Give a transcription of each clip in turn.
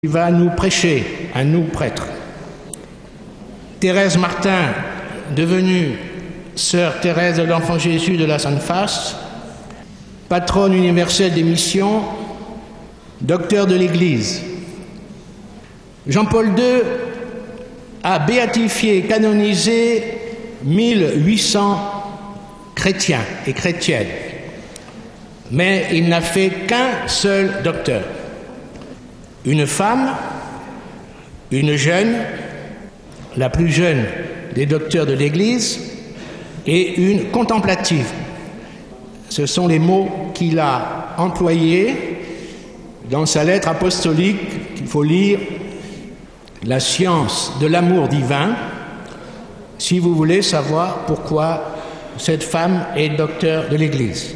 qui va nous prêcher, à nous prêtres. Thérèse Martin, devenue sœur Thérèse de l'Enfant Jésus de la Sainte Face, patronne universelle des missions, docteur de l'Église. Jean-Paul II a béatifié et canonisé 1800 chrétiens et chrétiennes, mais il n'a fait qu'un seul docteur. Une femme, une jeune, la plus jeune des docteurs de l'Église, et une contemplative. Ce sont les mots qu'il a employés dans sa lettre apostolique qu'il faut lire, La science de l'amour divin, si vous voulez savoir pourquoi cette femme est docteur de l'Église.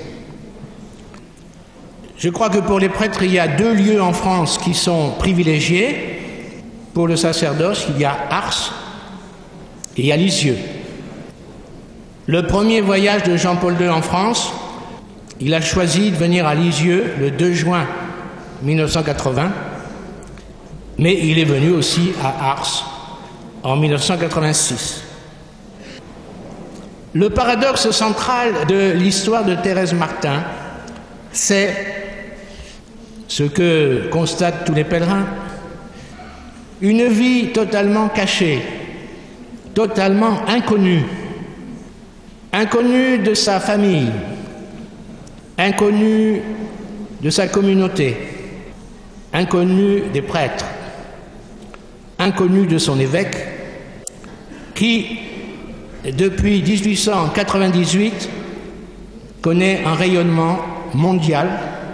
Je crois que pour les prêtres, il y a deux lieux en France qui sont privilégiés. Pour le sacerdoce, il y a Ars et il y a Lisieux. Le premier voyage de Jean-Paul II en France, il a choisi de venir à Lisieux le 2 juin 1980, mais il est venu aussi à Ars en 1986. Le paradoxe central de l'histoire de Thérèse Martin, c'est ce que constatent tous les pèlerins, une vie totalement cachée, totalement inconnue, inconnue de sa famille, inconnue de sa communauté, inconnue des prêtres, inconnue de son évêque, qui, depuis 1898, connaît un rayonnement mondial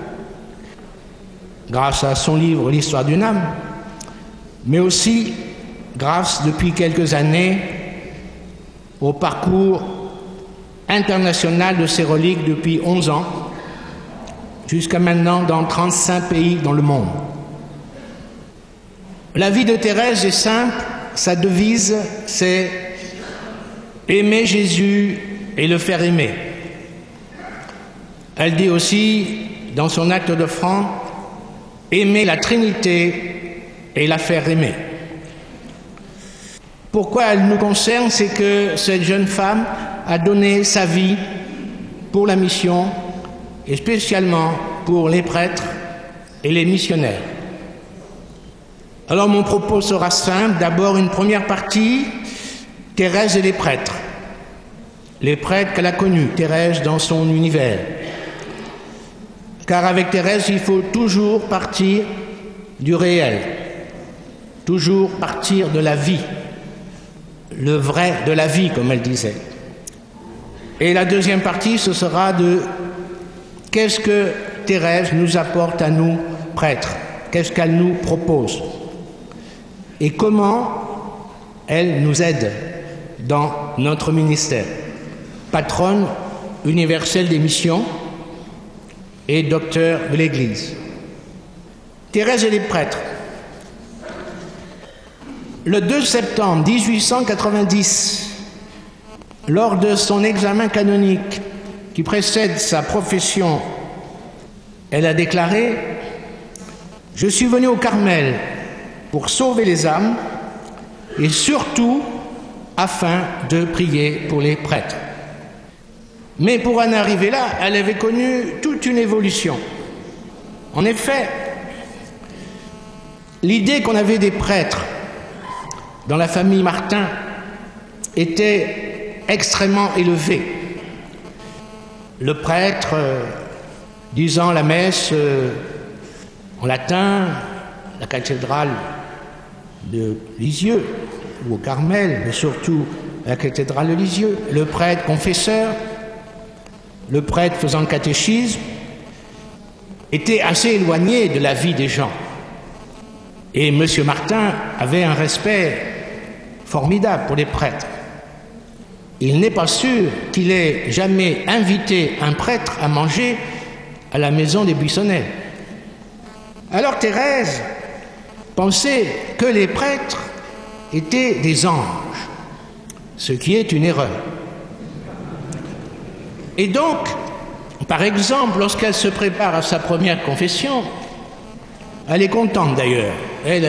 grâce à son livre « L'histoire d'une âme », mais aussi grâce, depuis quelques années, au parcours international de ses reliques depuis 11 ans, jusqu'à maintenant dans 35 pays dans le monde. La vie de Thérèse est simple, sa devise, c'est « aimer Jésus et le faire aimer ». Elle dit aussi, dans son acte d'offrande, aimer la Trinité et la faire aimer. Pourquoi elle nous concerne, c'est que cette jeune femme a donné sa vie pour la mission et spécialement pour les prêtres et les missionnaires. Alors mon propos sera simple. D'abord une première partie, Thérèse et les prêtres. Les prêtres qu'elle a connus, Thérèse dans son univers. Car avec Thérèse, il faut toujours partir du réel, toujours partir de la vie, le vrai de la vie, comme elle disait. Et la deuxième partie, ce sera de qu'est-ce que Thérèse nous apporte à nous, prêtres, qu'est-ce qu'elle nous propose et comment elle nous aide dans notre ministère. Patronne universelle des missions et docteur de l'Église. Thérèse et les prêtres. Le 2 septembre 1890, lors de son examen canonique qui précède sa profession, elle a déclaré « Je suis venue au Carmel pour sauver les âmes et surtout afin de prier pour les prêtres. » Mais pour en arriver là, elle avait connu toute une évolution. En effet, l'idée qu'on avait des prêtres dans la famille Martin était extrêmement élevée. Le prêtre disant la messe en latin, la cathédrale de Lisieux, ou au Carmel, mais surtout la cathédrale de Lisieux, le prêtre confesseur, le prêtre faisant le catéchisme, était assez éloigné de la vie des gens. Et M. Martin avait un respect formidable pour les prêtres. Il n'est pas sûr qu'il ait jamais invité un prêtre à manger à la maison des Buissonnets. Alors Thérèse pensait que les prêtres étaient des anges, ce qui est une erreur. Et donc, par exemple, lorsqu'elle se prépare à sa première confession, elle est contente d'ailleurs, Elle